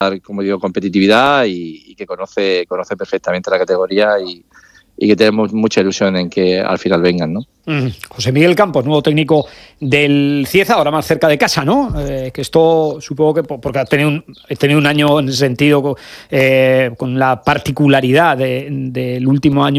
como digo, competitividad y que conoce perfectamente la categoría y que tenemos mucha ilusión en que al final vengan, ¿no? José Miguel Campos, nuevo técnico del Cieza, ahora más cerca de casa, ¿no? Que esto supongo que porque ha tenido un año en ese sentido con la particularidad del último año